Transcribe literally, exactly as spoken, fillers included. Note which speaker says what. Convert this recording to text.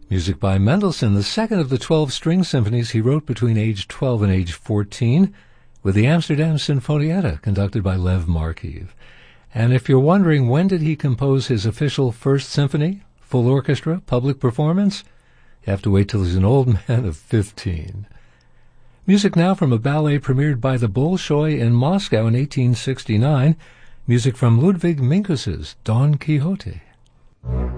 Speaker 1: Music by Mendelssohn, the second of the twelve string symphonies he wrote between age twelve and age fourteen, with the Amsterdam Sinfonietta, conducted by Lev Markiv. And if you're wondering when did he compose his official first symphony, full orchestra, public performance, you have to wait till he's an old man of fifteen. Music now from a ballet premiered by the Bolshoi in Moscow in eighteen sixty-nine, music from Ludwig Minkus's Don Quixote.